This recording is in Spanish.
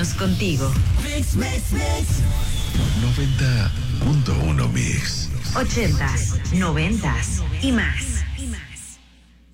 años contigo. Mix, mix, mix. 90.1 Mix. 80s, 90s y más.